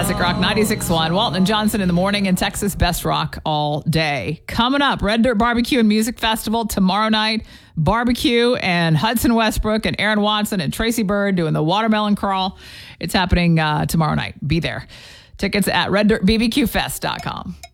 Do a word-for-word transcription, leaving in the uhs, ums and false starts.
Classic Rock ninety-six point one. Walton and Johnson in the morning and Texas Best Rock all day. Coming up, Red Dirt Barbecue and Music Festival tomorrow night. Barbecue and Hudson Westbrook and Aaron Watson and Tracy Bird doing the watermelon crawl. It's happening uh, tomorrow night. Be there. Tickets at red dirt b b q fest dot com.